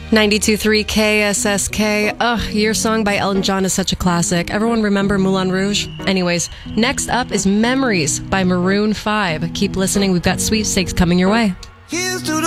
92.3 KSSK. Ugh, Your Song by Elton John is such a classic. Everyone remember Moulin Rouge? Anyways, next up is Memories by Maroon 5. Keep listening. We've got sweepstakes coming your way. Here's to the